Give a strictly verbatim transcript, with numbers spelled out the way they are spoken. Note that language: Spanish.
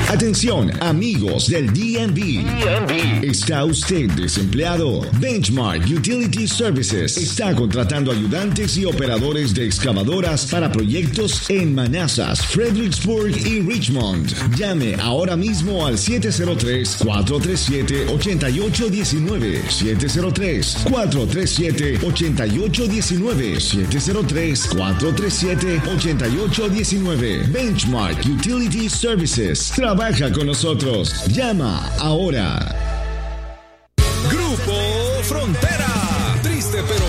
Atención, amigos del D M V. D M V. ¿Está usted desempleado? Benchmark Utility Services está contratando ayudantes y operadores de excavadoras para proyectos en Manassas, Fredericksburg y Richmond. Llame ahora mismo al siete cero tres, cuatro tres siete, ocho ocho uno nueve. siete cero tres, cuatro tres siete, ocho ocho uno nueve. siete cero tres, cuatro tres siete, ocho ocho uno nueve. Benchmark Utility Services. Trabaja con nosotros. Llama ahora. Grupo Frontera. Triste pero